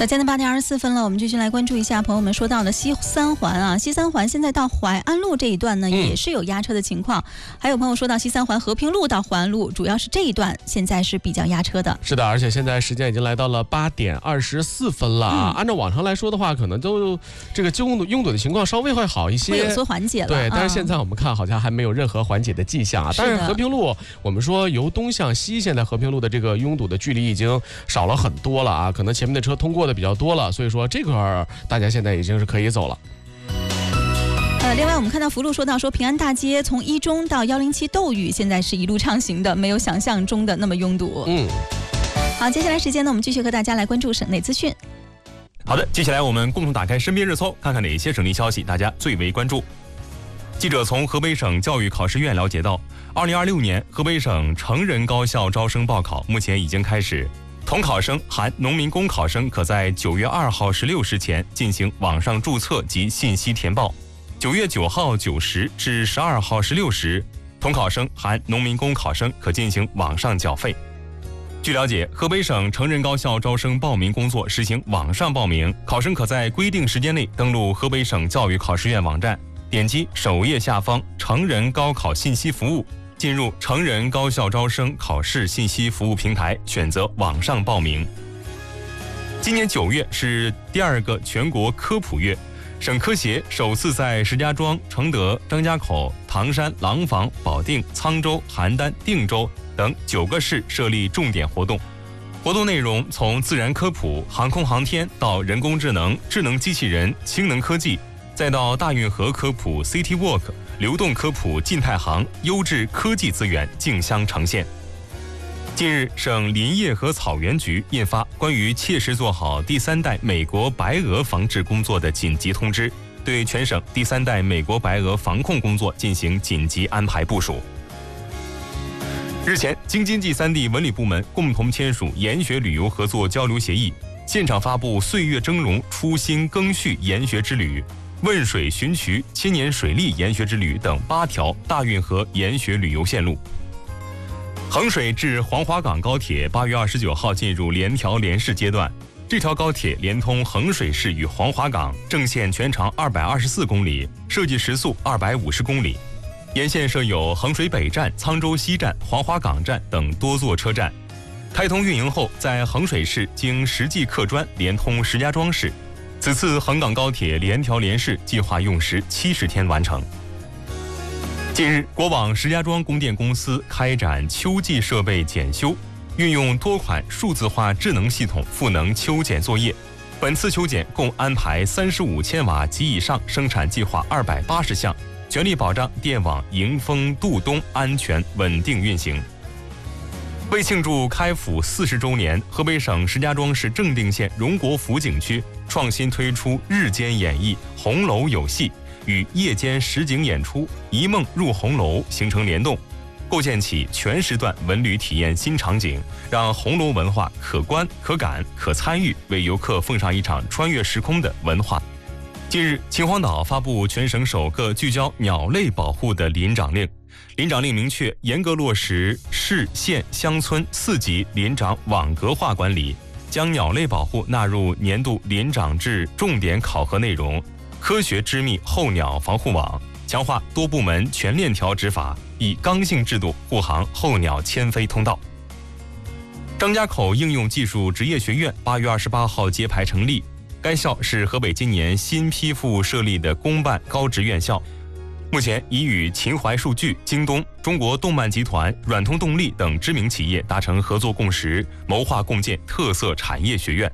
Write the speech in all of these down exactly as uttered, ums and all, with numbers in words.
早间的八点二十四分了，我们继续来关注一下朋友们说到的西三环啊，西三环现在到淮安路这一段呢、嗯、也是有压车的情况，还有朋友说到西三环和平路到淮安路，主要是这一段现在是比较压车的。 是的，而且现在时间已经来到了八点二十四分了啊、嗯。按照往常来说的话，可能都这个拥堵拥堵的情况稍微会好一些， 会有所缓解了。 对，但是现在我们看好像还没有任何缓解的迹象啊。但是和平路，我们说由东向西，现在和平路的这个拥堵的距离已经少了很多了啊，可能前面的车通过的比较多了，所以说这块儿大家现在已经是可以走了。 呃，另外我们看到福禄说到说平安大街从一中到幺零七斗宇现在是一路畅行的，没有想象中的那么拥堵。 嗯， 好，接下来时间呢，我们继续和大家来关注省内资讯。 好的，接下来我们共同打开身边热搜，看看哪些省内消息大家最为关注。记者从河北省教育考试院了解到，二零二六年河北省成人高校招生报考目前已经开始。统考生含农民工考生可在九月二号十六时前进行网上注册及信息填报。九月九号九时至十二号十六时，统考生含农民工考生可进行网上缴费。据了解，河北省成人高校招生报名工作实行网上报名，考生可在规定时间内登录河北省教育考试院网站，点击首页下方成人高考信息服务，进入成人高校招生考试信息服务平台，选择网上报名。今年九月是第二个全国科普月，省科协首次在石家庄、承德、张家口、唐山、廊坊、保定、沧州、邯郸、定州等九个市设立重点活动。活动内容从自然科普、航空航天到人工智能、智能机器人、氢能科技，再到大运河科普、City Walk、流动科普、晋太行，优质科技资源竞相呈现。近日，省林业和草原局印发关于切实做好第三代美国白鹅防治工作的紧急通知，对全省第三代美国白鹅防控工作进行紧急安排部署。日前，京津冀三地文旅部门共同签署研学旅游合作交流协议，现场发布岁月峥嵘初心更续研学之旅、问水寻渠千年水利研学之旅等八条大运河研学旅游线路。衡水至黄花岗高铁八月二十九号进入联调联试阶段，这条高铁连通衡水市与黄花岗，正线全长二百二十四公里，设计时速二百五十公里。沿线设有衡水北站、沧州西站、黄花岗站等多座车站。开通运营后，在衡水市经实际客专连通石家庄市。此次衡港高铁联调联试计划用时七十天完成。近日，国网石家庄供电公司开展秋季设备检修，运用多款数字化智能系统赋能秋检作业。本次秋检共安排三十五千瓦及以上生产计划二百八十项，全力保障电网迎风度冬安全稳定运行。为庆祝开府四十周年，河北省石家庄市正定县荣国府景区创新推出日间演绎红楼有戏，与夜间实景演出一梦入红楼形成联动，构建起全时段文旅体验新场景，让红楼文化可观、可感、可参与，为游客奉上一场穿越时空的文化。近日，秦皇岛发布全省首个聚焦鸟类保护的林长令。林长令明确严格落实市县乡村四级林长网格化管理，将鸟类保护纳入年度林长制重点考核内容，科学织密候鸟防护网，强化多部门全链条执法，以刚性制度护航候鸟迁飞通道。张家口应用技术职业学院八月二十八号揭牌成立，该校是河北今年新批复设立的公办高职院校，目前已与秦淮数据、京东、中国动漫集团、软通动力等知名企业达成合作共识，谋划共建特色产业学院。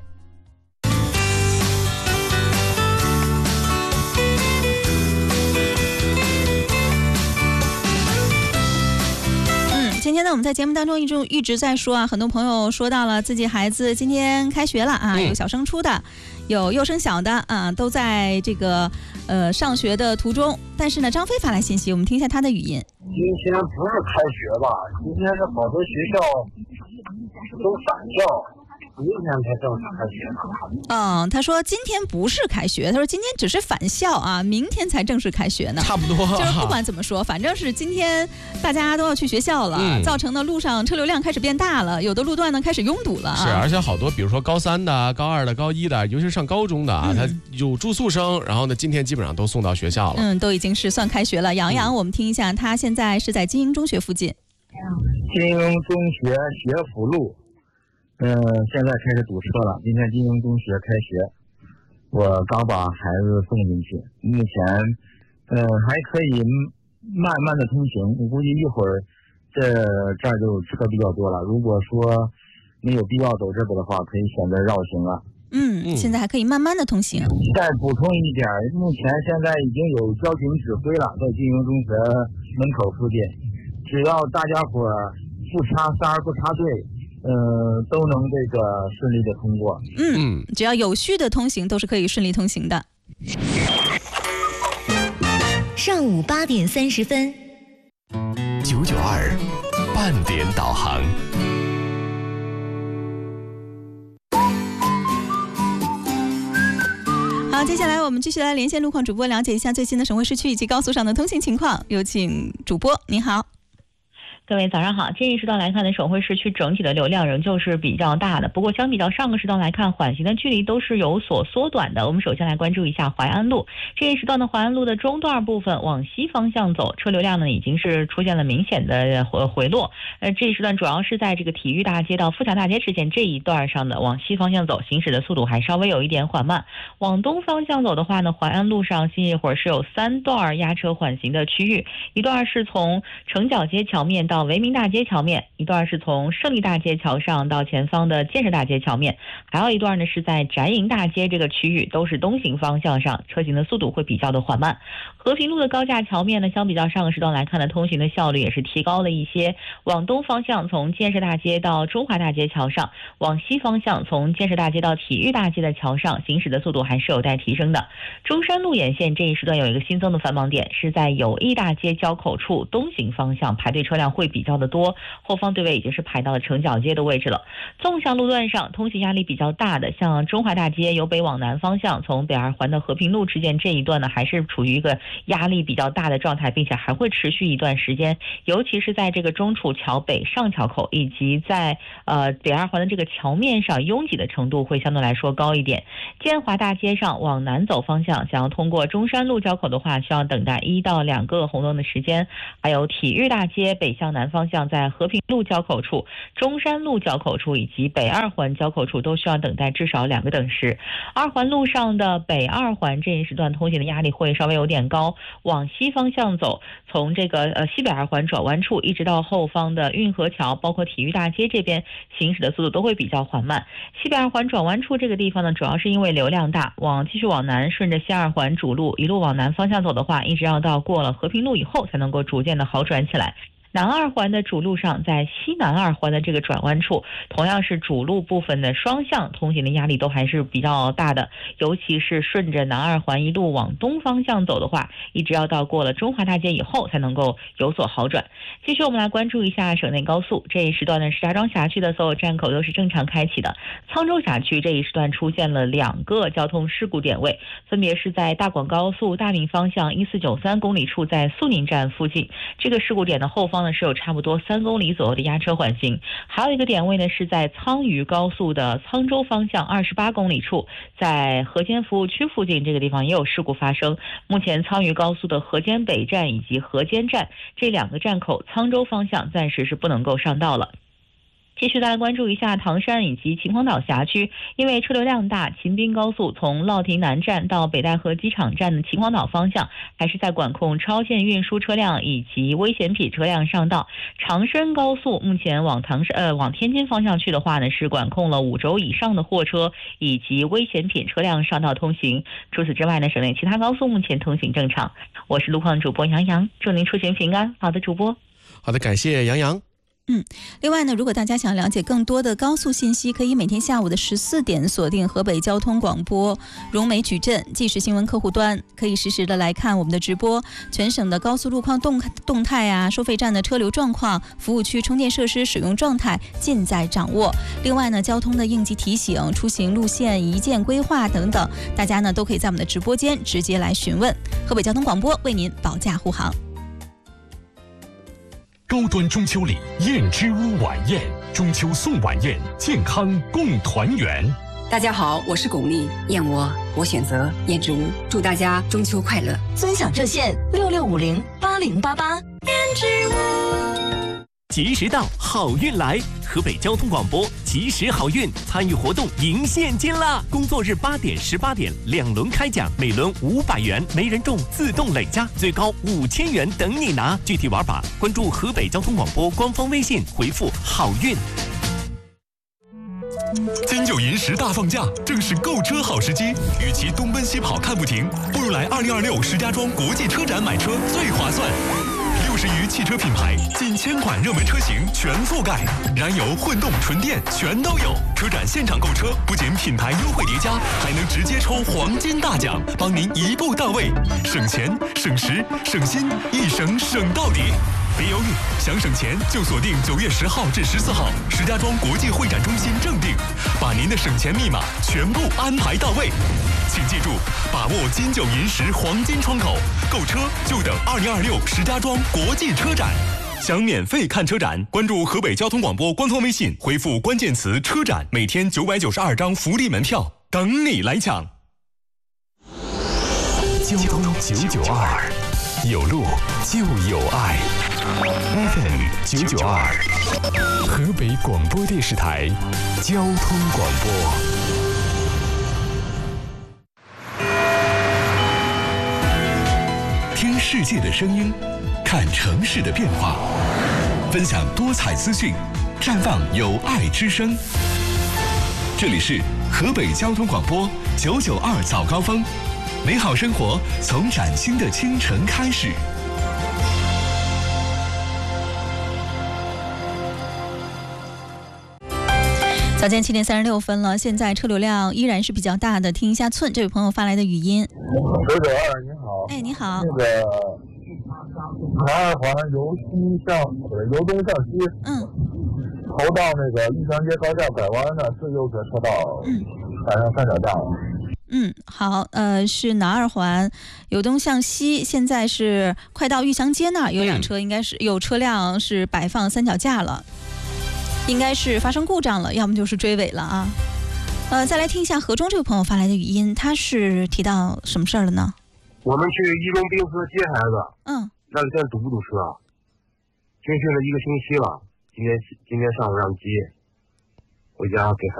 今天呢，我们在节目当中一直一直在说啊，很多朋友说到了自己孩子今天开学了啊，有小升初的，有幼升小的啊，都在这个呃上学的途中。但是呢，张飞发来信息，我们听一下他的语音。 今天不是开学吧？今天是好多学校都返校， 明天才正式开学呢。 嗯，他说今天不是开学，他说今天只是返校啊，明天才正式开学呢。 差不多， 就是不管怎么说，反正是今天大家都要去学校了， 嗯、 造成的路上车流量开始变大了，有的路段呢开始拥堵了、啊。 是，而且好多，比如说高三的、高二的、高一的，尤其是上高中的啊，嗯、他有住宿生，然后呢，今天基本上都送到学校了。 嗯，都已经是算开学了。杨洋，嗯、我们听一下，他现在是在金鹰中学附近。 金鹰中学学府路。嗯，现在开始堵车了。今天金鹰中学开学，我刚把孩子送进去，目前，嗯，还可以慢慢的通行。我估计一会儿这这儿就车比较多了。如果说没有必要走这个的话，可以选择绕行了。 嗯，现在还可以慢慢的通行。 再补充一点，目前现在已经有交警指挥了，在金鹰中学门口附近，只要大家伙不插三儿不插队。呃，都能这个顺利的通过。 嗯，只要有序的通行，都是可以顺利通行的。 上午八点三十分， 九九二半点导航。 好，接下来我们继续来连线路况主播，了解一下最新的省会市区以及高速上的通行情况。有请主播，您好。 各位早上好，这一时段来看呢，省会市区整体的流量仍旧是比较大的，不过相比较上个时段来看，缓行的距离都是有所缩短的。我们首先来关注一下淮安路，这一时段的淮安路的中段部分往西方向走，车流量呢已经是出现了明显的回回落。呃，这一时段主要是在这个体育大街到富强大街之间这一段上的往西方向走，行驶的速度还稍微有一点缓慢。往东方向走的话呢，淮安路上近一会儿是有三段压车缓行的区域，一段是从城角街桥面到维民大街桥面，一段是从胜利大街桥上到前方的建设大街桥面，还有一段呢是在翟营大街这个区域，都是东行方向上，车行的速度会比较的缓慢。和平路的高架桥面呢，相比较上个时段来看呢，通行的效率也是提高了一些。往东方向从建设大街到中华大街桥上，往西方向从建设大街到体育大街的桥上，行驶的速度还是有待提升的。中山路沿线这一时段有一个新增的繁忙点，是在友谊大街交口处，东行方向排队车辆会比较的多，后方队位已经是排到了城角街的位置了。纵向路段上通行压力比较大的，像中华大街由北往南方向从北二环的和平路之间这一段呢，还是处于一个压力比较大的状态，并且还会持续一段时间，尤其是在这个中储桥北上桥口以及在呃北二环的这个桥面上，拥挤的程度会相对来说高一点。建华大街上往南走方向，想要通过中山路交口的话，需要等待一到两个红灯的时间。还有体育大街北向南方向，在和平路交口处、中山路交口处以及北二环交口处都需要等待至少两个等时。二环路上的北二环这一时段通行的压力会稍微有点高，往西方向走，从这个呃西北二环转弯处一直到后方的运河桥，包括体育大街这边行驶的速度都会比较缓慢。西北二环转弯处这个地方呢，主要是因为流量大，往继续往南，顺着西二环主路一路往南方向走的话，一直要到过了和平路以后才能够逐渐的好转起来。南二环的主路上，在西南二环的这个转弯处，同样是主路部分的双向通行的压力都还是比较大的，尤其是顺着南二环一路往东方向走的话，一直要到过了中华大街以后才能够有所好转。继续我们来关注一下省内高速，这一时段呢，石家庄辖区的所有站口都是正常开启的。沧州辖区这一时段出现了两个交通事故点位，分别是在大广高速大明方向一四九三公里处，在肃宁站附近，这个事故点的后方是有差不多三公里左右的压车缓行。还有一个点位呢，是在沧渝高速的沧州方向二十八公里处，在河间服务区附近这个地方也有事故发生。目前沧渝高速的河间北站以及河间站这两个站口，沧州方向暂时是不能够上道了。继续再来关注一下唐山以及秦皇岛辖区，因为车流量大，秦滨高速从乐亭南站到北戴河机场站的秦皇岛方向还是在管控超限运输车辆以及危险品车辆上道。长深高速目前往唐山呃往天津方向去的话呢，是管控了五轴以上的货车以及危险品车辆上道通行。除此之外呢，省内其他高速目前通行正常。我是路况主播杨洋，祝您出行平安。好的，主播。 好的，感谢杨洋。 嗯，另外呢，如果大家想了解更多的高速信息，可以每天下午的十四点锁定河北交通广播融媒矩阵即时新闻客户端，可以实时的来看我们的直播，全省的高速路况动动态啊，收费站的车流状况，服务区充电设施使用状态尽在掌握。另外呢，交通的应急提醒、出行路线一键规划等等，大家呢都可以在我们的直播间直接来询问。河北交通广播为您保驾护航。 高端中秋礼燕之屋晚宴，中秋送晚宴，健康共团圆。 大家好，我是巩俐，燕窝我选择燕之屋，祝大家中秋快乐。 尊享热线六六五零八零八八。燕之屋， 吉时到，好运来！河北交通广播吉时好运参与活动赢现金啦！工作日八点、十八点两轮开奖，每轮五百元，没人中自动累加，最高五千元等你拿。具体玩法关注河北交通广播官方微信，回复好运。 金九银十大放假，正是购车好时机。与其东奔西跑看不停，不如来二零二六石家庄国际车展买车最划算。六十余汽车品牌，近千款热门车型全覆盖，燃油、混动、纯电全都有。车展现场购车，不仅品牌优惠叠加，还能直接抽黄金大奖，帮您一步到位，省钱、省时、省心，一省省到底。别犹豫，想省钱就锁定九月十号至十四号石家庄国际会展中心正定，把您的省钱密码全部安排到位。请记住，把握金九银十黄金窗口，购车就等二零二六石家庄国际车展。想免费看车展，关注河北交通广播官方微信，回复关键词车展，每天九百九十二张福利门票等你来抢。 交通九九二，有路就有爱。F M 九九二，河北广播电视台交通广播。听世界的声音，看城市的变化，分享多彩资讯，绽放有爱之声。这里是河北交通广播九九二早高峰，美好生活从崭新的清晨开始。 早间七点三十六分了，现在车流量依然是比较大的。听一下寸这位朋友发来的语音。 九九二，你好。 哎，你好。 那个南二环由西向呃由东向西， 嗯， 投到那个玉祥街高架拐弯的最右侧车道，嗯，赶上三脚架了。 嗯，好，呃，是南二环由东向西，现在是快到玉祥街那儿，有辆车应该是有车辆是摆放三脚架了。应该是发生故障了，要么就是追尾了啊。呃，再来听一下河中这位朋友发来的语音，他是提到什么事儿了呢？ 我们去一中冰河接孩子， 嗯， 那里现在堵不堵车啊？军训了一个星期了，今天今天上午让接，回家给孩